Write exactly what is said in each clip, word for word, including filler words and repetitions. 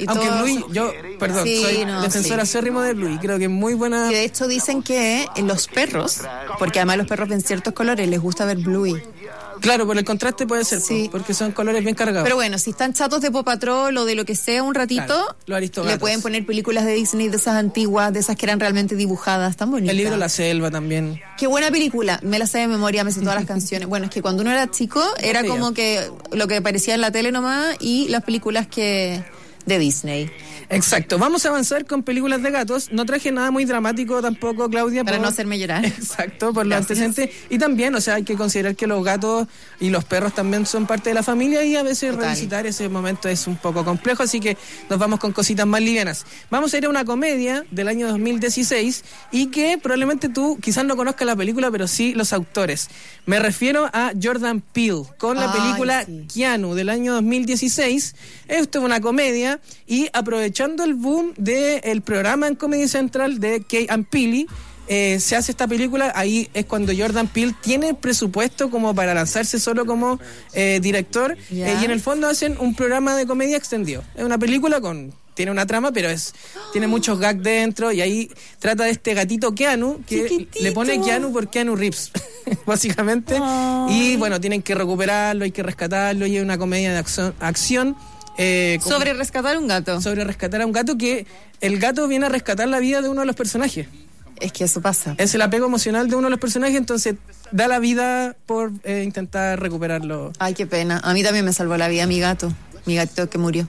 Y Aunque todo... Bluey, yo, perdón, sí, soy no, defensor sí. acérrimo de Bluey. Creo que es muy buena. Y de hecho dicen que los perros, porque además los perros ven ciertos colores, les gusta ver Bluey. Claro, por el contraste puede ser, Sí. porque son colores bien cargados. Pero bueno, si están chatos de Paw Patrol o de lo que sea un ratito, Claro, los aristogatos. le pueden poner películas de Disney de esas antiguas, de esas que eran realmente dibujadas, tan bonitas. El libro La Selva también. Qué buena película, me la sé de memoria, me sé todas las canciones. Bueno, es que cuando uno era chico era veía. como que lo que aparecía en la tele nomás y las películas que de Disney. Exacto, vamos a avanzar con películas de gatos. No traje nada muy dramático tampoco, Claudia. Para por... no hacerme llorar. Exacto, por los Gracias. antecedentes. Y también, o sea, hay que considerar que los gatos y los perros también son parte de la familia y a veces Total. revisitar ese momento es un poco complejo, así que nos vamos con cositas más livianas. Vamos a ir a una comedia del año dos mil dieciséis y que probablemente tú quizás no conozcas la película, pero sí los autores. Me refiero a Jordan Peele, con la Ay, película sí. Keanu del año dos mil dieciséis. Esto es una comedia y aprovechando el boom del programa en Comedy Central de Key and Peele, eh, se hace esta película. Ahí es cuando Jordan Peele tiene presupuesto como para lanzarse solo como eh, director, Ya. eh, y en el fondo hacen un programa de comedia extendido. Es una película con... tiene una trama, pero es tiene muchos gags dentro y ahí trata de este gatito Keanu, que Chiquitito. le pone Keanu por Keanu Reeves, básicamente. Ay. Y bueno, tienen que recuperarlo, hay que rescatarlo y es una comedia de acción, acción eh, como- Sobre rescatar un gato. sobre rescatar a un gato, que el gato viene a rescatar la vida de uno de los personajes. Es que eso pasa. Es el apego emocional de uno de los personajes, entonces da la vida por eh, intentar recuperarlo. Ay, qué pena. A mí también me salvó la vida mi gato. Mi gatito que murió.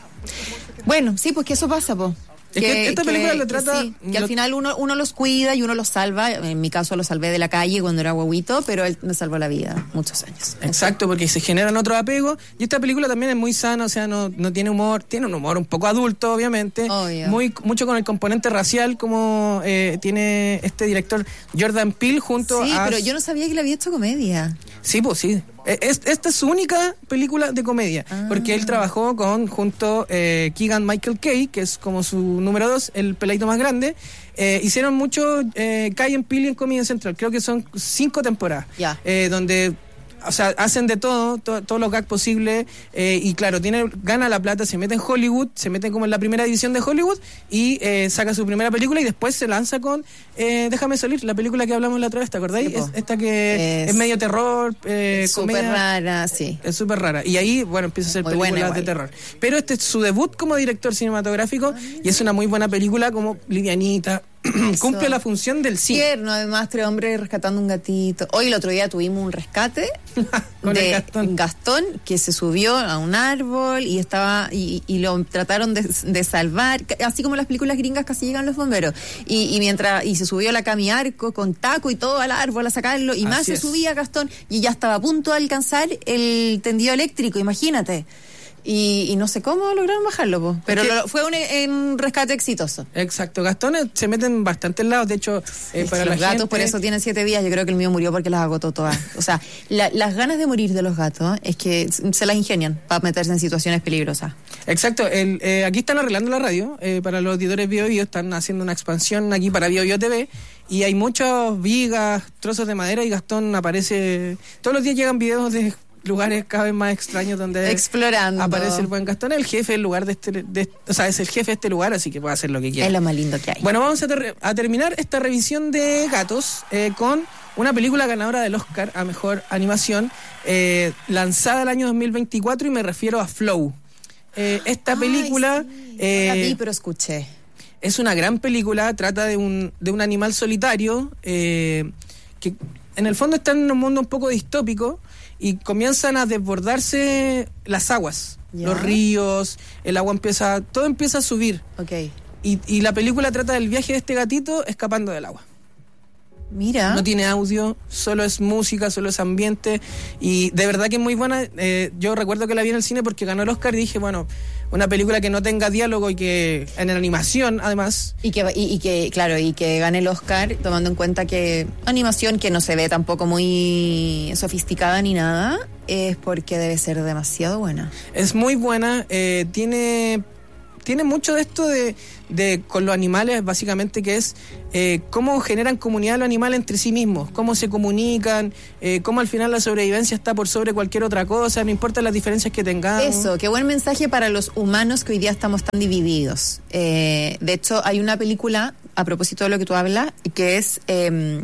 Bueno, sí, pues que eso pasa, po. Es que esta película lo trata- sí, que lo- al final uno, uno los cuida y uno los salva. En mi caso lo salvé de la calle cuando era guaguito, pero él me salvó la vida muchos años. Exacto, porque se generan otros apegos. Y esta película también es muy sana, o sea, no, no tiene humor, tiene un humor un poco adulto, obviamente. Obvio. Muy, mucho con el componente racial, como eh, tiene este director Jordan Peele junto Sí, a... pero yo no sabía que le había hecho comedia. Sí, pues sí. Eh, Es, esta es su única película de comedia, Ah. porque él trabajó con junto eh, Keegan Michael Kay, que es como su número dos, el peladito más grande. Eh, hicieron mucho eh, Kay and Peele en Comedy Central, creo que son cinco temporadas, Ya. eh, donde... O sea, hacen de todo, to- todos los gags posibles, eh, y claro, tiene, gana la plata, se mete en Hollywood, se mete como en la primera división de Hollywood y eh, saca su primera película y después se lanza con eh, Déjame Salir, la película que hablamos la otra vez, ¿te acordáis? Sí, po. Es, esta que es, Es- medio terror, eh, Súper comedia. rara, sí. Es súper rara. Y ahí, bueno, empieza a hacer Muy buena películas de igual. terror. Pero este es su debut como director cinematográfico y es una muy buena película, como livianita. Cumple la función del cine. Tierno, además, tres hombres rescatando un gatito. Hoy el otro día tuvimos un rescate Con el de Gastón. Gastón, que se subió a un árbol y estaba y, y lo trataron de, de salvar, así como las películas gringas casi llegan los bomberos. Y, y mientras y se subió la Cami Arco con taco y todo al árbol a sacarlo y más Así se es. subía Gastón y ya estaba a punto de alcanzar el tendido eléctrico, imagínate. Y, y no sé cómo lograron bajarlo, po. Pero Es que- lo- fue un, un rescate exitoso. Exacto. Gastón eh, se mete en bastantes lados. De hecho, eh, Es para que la los gatos gente- por eso tienen siete días. Yo creo que el mío murió porque las agotó todas. O sea, la- las ganas de morir de los gatos es que se las ingenian para meterse en situaciones peligrosas. Exacto. El, eh, aquí están arreglando la radio eh, para los auditores Bio Bio. Están haciendo una expansión aquí para Bio Bio T V. Y hay muchas vigas, trozos de madera y Gastón aparece... Todos los días llegan videos de lugares cada vez más extraños donde Explorando. aparece el buen Gastón. El jefe del lugar de este... de- o sea, es el jefe de este lugar, así que puede hacer lo que quiera. Es lo más lindo que hay. Bueno, vamos a, ter- a terminar esta revisión de gatos eh, con una película ganadora del Oscar a Mejor Animación, eh, lanzada el año dos mil veinticuatro, y me refiero a Flow. Eh, esta Ay, película sí. eh, No la vi, pero escuché. es una gran película, trata de un, de un animal solitario eh, que en el fondo está en un mundo un poco distópico y comienzan a desbordarse las aguas, Ya. los ríos, el agua empieza, todo empieza a subir. Ok. Y, y la película trata del viaje de este gatito escapando del agua. Mira. No tiene audio, solo es música, solo es ambiente. Y de verdad que es muy buena. Eh, yo recuerdo que la vi en el cine porque ganó el Oscar y dije, bueno, una película que no tenga diálogo y que en la animación, además... Y que, y, y que, claro, y que gane el Oscar, tomando en cuenta que animación que no se ve tampoco muy sofisticada ni nada, es porque debe ser demasiado buena. Es muy buena, eh, tiene tiene mucho de esto de, de con los animales, básicamente, que es eh, cómo generan comunidad los animales entre sí mismos, cómo se comunican, eh, cómo al final la sobrevivencia está por sobre cualquier otra cosa, no importa las diferencias que tengamos. Eso, qué buen mensaje para los humanos que hoy día estamos tan divididos. Eh, de hecho, hay una película, a propósito de lo que tú hablas, que es eh,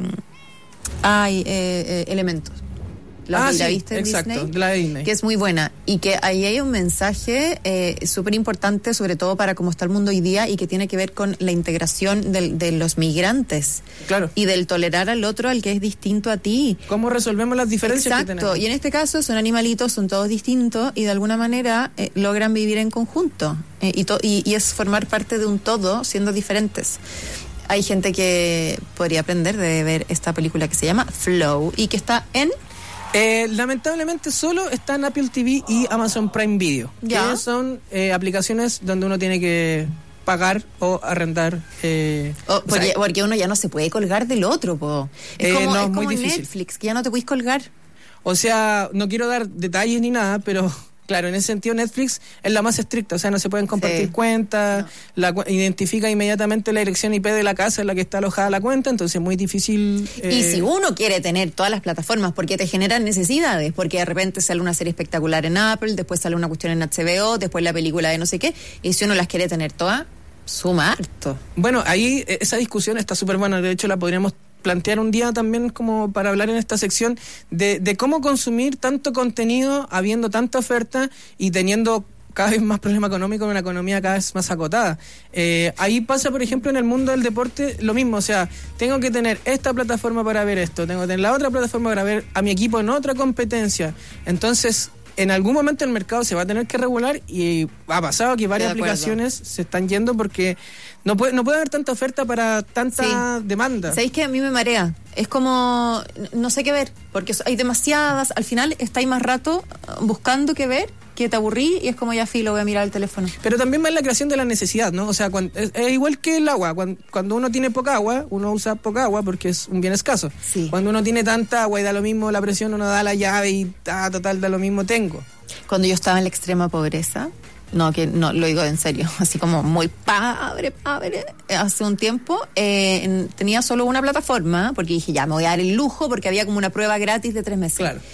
ay, eh, eh, Elementos. La, ah, sí, la viste en exacto, Disney, de la Disney. Que es muy buena y que ahí hay un mensaje eh, súper importante, sobre todo para cómo está el mundo hoy día y que tiene que ver con la integración del, de los migrantes. Claro. Y del tolerar al otro, al que es distinto a ti. ¿Cómo resolvemos las diferencias Exacto. que tenemos? Y en este caso son animalitos, son todos distintos y de alguna manera eh, logran vivir en conjunto eh, y, to- y, y es formar parte de un todo siendo diferentes. Hay gente que podría aprender de ver esta película que se llama Flow y que está en... Eh, lamentablemente solo está en Apple T V y Amazon Prime Video, ¿Ya? que son eh, aplicaciones donde uno tiene que pagar o arrendar. Eh, Oh, porque, o sea, porque uno ya no se puede colgar del otro, po. Es Eh, como, no, es muy como difícil. Netflix, que ya no te puedes colgar. o sea, no quiero dar detalles ni nada, pero claro, en ese sentido Netflix es la más estricta, o sea, no se pueden compartir Sí. cuentas, No. la cu- identifica inmediatamente la dirección I P de la casa en la que está alojada la cuenta, entonces es muy difícil. eh, Y si uno quiere tener todas las plataformas, porque te generan necesidades, porque de repente sale una serie espectacular en Apple, después sale una cuestión en H B O, después la película de no sé qué, y si uno las quiere tener todas, suma harto. Bueno, ahí eh, esa discusión está súper buena, de hecho la podríamos plantear un día también como para hablar en esta sección de, de cómo consumir tanto contenido habiendo tanta oferta y teniendo cada vez más problema económico en una economía cada vez más acotada. Eh, ahí pasa, por ejemplo, en el mundo del deporte lo mismo, o sea, tengo que tener esta plataforma para ver esto, tengo que tener la otra plataforma para ver a mi equipo en otra competencia, entonces en algún momento el mercado se va a tener que regular y ha pasado que varias Estoy de acuerdo. aplicaciones se están yendo porque no puede no puede haber tanta oferta para tanta Sí. demanda. ¿Sabéis que a mí me marea? Es como, no sé qué ver, porque hay demasiadas, al final estáis más rato buscando qué ver, que te aburrí y es como ya filo, voy a mirar el teléfono. Pero también va en la creación de la necesidad, ¿no? O sea, cuando, es, es igual que el agua. Cuando, cuando uno tiene poca agua, uno usa poca agua porque es un bien escaso. Sí. Cuando uno tiene tanta agua y da lo mismo la presión, uno da la llave y ah, total, da lo mismo tengo. Cuando yo estaba en la extrema pobreza, no, que no, lo digo en serio, así como muy padre, padre, hace un tiempo eh, en- tenía solo una plataforma, porque dije, ya me voy a dar el lujo, porque había como una prueba gratis de tres meses. Claro.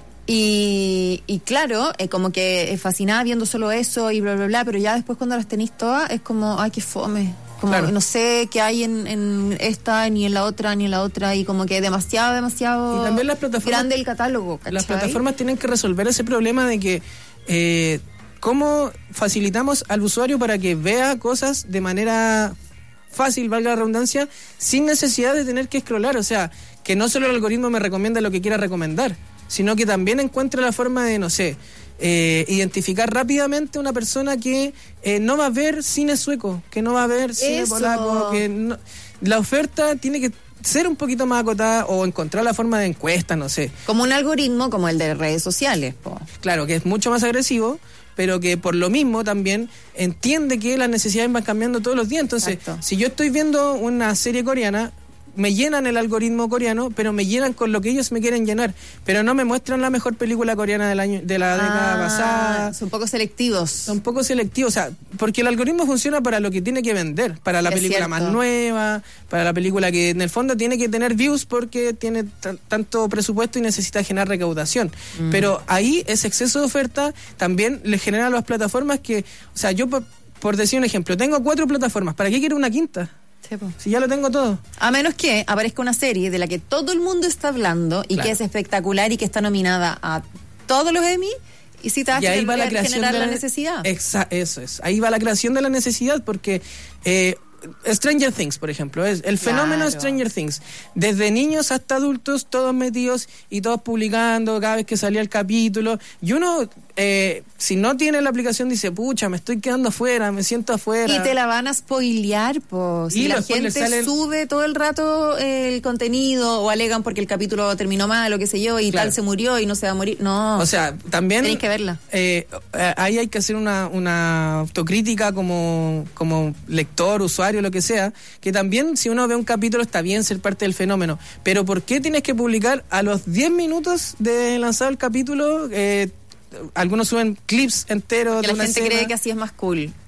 Y, y claro, eh, como que eh, fascinaba viendo solo eso y bla, bla, bla, pero ya después cuando las tenéis todas es como, ay, qué fome. Como Claro. no sé qué hay en, en esta, ni en la otra, ni en la otra, y como que demasiado, demasiado Y también las plataformas- grande el catálogo, ¿cachai? Las plataformas tienen que resolver ese problema de que eh, cómo facilitamos al usuario para que vea cosas de manera fácil, valga la redundancia, sin necesidad de tener que scrollar. O sea, que no solo el algoritmo me recomienda lo que quiera recomendar, sino que también encuentre la forma de, no sé, eh, identificar rápidamente una persona que eh, no va a ver cine sueco, que no va a ver cine Eso. polaco, que no, la oferta tiene que ser un poquito más acotada o encontrar la forma de encuesta, no sé. Como un algoritmo como el de redes sociales, po. Claro, que es mucho más agresivo, pero que por lo mismo también entiende que las necesidades van cambiando todos los días. Entonces, Exacto. si yo estoy viendo una serie coreana, me llenan el algoritmo coreano, pero me llenan con lo que ellos me quieren llenar, pero no me muestran la mejor película coreana del año de la década Ah, pasada. son poco selectivos. Son poco selectivos, o sea, porque el algoritmo funciona para lo que tiene que vender, para la Es película cierto. más nueva, para la película que en el fondo tiene que tener views porque tiene t- tanto presupuesto y necesita generar recaudación. Mm. Pero ahí ese exceso de oferta también le genera a las plataformas que, o sea, yo por, por decir un ejemplo, tengo cuatro plataformas, ¿para qué quiero una quinta? Sí, po. Si ya lo tengo todo. A menos que aparezca una serie de la que todo el mundo está hablando y Claro. que es espectacular y que está nominada a todos los Emmy, y si te va a Y ahí va la generar, creación generar de la necesidad. Exa- eso es. Ahí va la creación de la necesidad porque eh, Stranger Things, por ejemplo, es el fenómeno Claro. Stranger Things. Desde niños hasta adultos, todos metidos y todos publicando cada vez que salía el capítulo. Y uno, eh, si no tiene la aplicación, dice, pucha, me estoy quedando afuera, me siento afuera. Y te la van a spoilear, po. Si Y la los spoilers gente salen- sube todo el rato el contenido o alegan porque el capítulo terminó mal o qué sé yo y Claro. tal se murió y no se va a morir. No. O sea, también... Tenéis que verla. eh, eh, ahí hay que hacer una, una autocrítica como, como lector, usuario, lo que sea, que también si uno ve un capítulo está bien ser parte del fenómeno, pero ¿por qué tienes que publicar a los diez minutos de lanzado el capítulo? Eh, algunos suben clips enteros Que de la una gente escena. cree que así es más cool.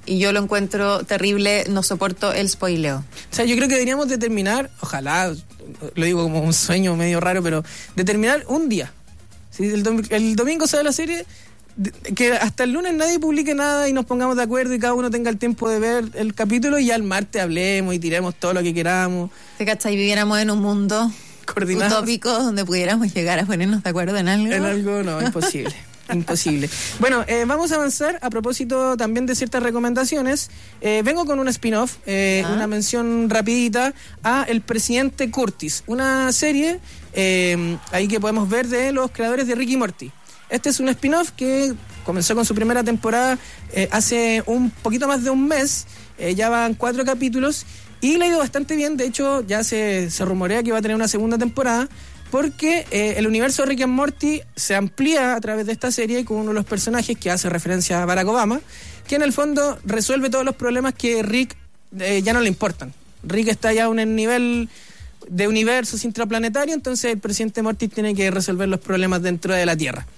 y yo lo encuentro terrible, no soporto el spoileo. O sea, yo creo que deberíamos determinar, ojalá, lo digo como un sueño medio raro, pero determinar un día. Si el, dom- el domingo sale la serie, de- que hasta el lunes nadie publique nada y nos pongamos de acuerdo y cada uno tenga el tiempo de ver el capítulo y ya el martes hablemos y tiremos todo lo que queramos. ¿Te cachai? Viviéramos en un mundo Coordinados. utópico donde pudiéramos llegar a ponernos de acuerdo en algo. En algo no, imposible. Imposible. Bueno, eh, vamos a avanzar a propósito también de ciertas recomendaciones. Eh, vengo con un spin-off, eh, ¿Ah? una mención rapidita a El Presidente Curtis, una serie eh, ahí que podemos ver de los creadores de Rick y Morty. Este es un spin-off que comenzó con su primera temporada eh, hace un poquito más de un mes, eh, ya van cuatro capítulos y le ha ido bastante bien. De hecho, ya se, se rumorea que va a tener una segunda temporada, porque eh, el universo de Rick and Morty se amplía a través de esta serie con uno de los personajes que hace referencia a Barack Obama, que en el fondo resuelve todos los problemas que Rick eh, ya no le importan. Rick está ya a un nivel de universos intraplanetario, entonces el presidente Morty tiene que resolver los problemas dentro de la Tierra.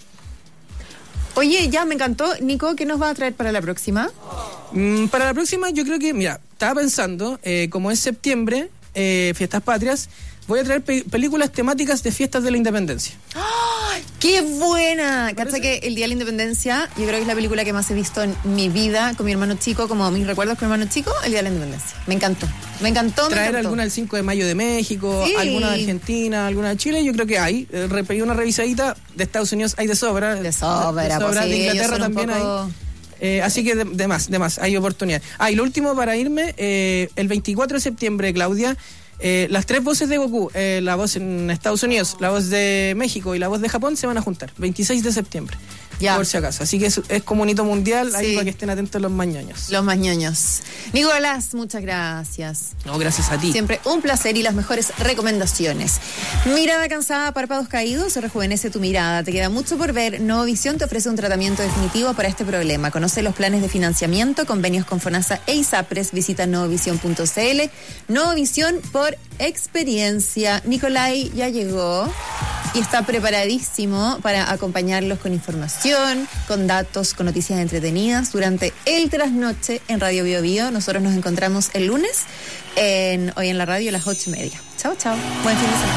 Oye, ya me encantó. Nico, ¿qué nos va a traer para la próxima? Mm, para la próxima yo creo que, mira, estaba pensando, eh, como es septiembre, eh, fiestas patrias, voy a traer pe- películas temáticas de fiestas de la independencia. ¡Ay, qué buena! Cacha que el Día de la Independencia, yo creo que es la película que más he visto en mi vida con mi hermano chico, como mis recuerdos con mi hermano chico, el Día de la Independencia. Me encantó. Me encantó, me Traer encantó. alguna el cinco de mayo de México, Sí. alguna de Argentina, alguna de Chile, yo creo que hay. Eh, re- pedí una revisadita, de Estados Unidos hay de sobra. De sobra, de, pues sobra, sí, de ellos Inglaterra son un también poco- hay. Eh, así que de, de más, de más, hay oportunidad. Ah, y lo último para irme, eh, el veinticuatro de septiembre, Claudia, eh, las tres voces de Goku, eh, la voz en Estados Unidos, la voz de México y la voz de Japón se van a juntar, veintiséis de septiembre. Ya. Por si acaso. Así que es, es como un hito mundial, ahí Sí. para que estén atentos los mañoños. Los más ñoños. Nicolás, muchas gracias. No, gracias a ti. Siempre un placer y las mejores recomendaciones. Mirada cansada, párpados caídos, rejuvenece tu mirada. Te queda mucho por ver. Novovisión te ofrece un tratamiento definitivo para este problema. Conoce los planes de financiamiento, convenios con FONASA e ISAPRES. Visita novovisión punto c l. Novovisión por experiencia. Nicolai ya llegó y está preparadísimo para acompañarlos con información, con datos, con noticias entretenidas durante el trasnoche en Radio Bio Bio. Nosotros nos encontramos el lunes en Hoy en la Radio a las ocho y media. Chao, chao. Buen fin de semana.